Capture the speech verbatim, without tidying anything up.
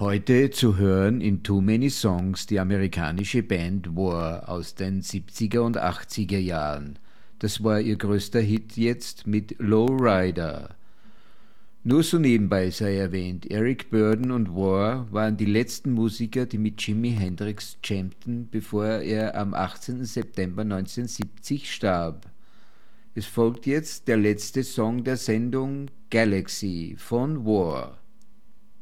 Heute zu hören in Too Many Songs die amerikanische Band War aus den siebziger und achtziger Jahren. Das war ihr größter Hit jetzt mit Lowrider. Nur so nebenbei sei erwähnt, Eric Burdon und War waren die letzten Musiker, die mit Jimi Hendrix jammten, bevor er am achtzehnten September neunzehnhundertsiebzig starb. Es folgt jetzt der letzte Song der Sendung, Galaxy von War.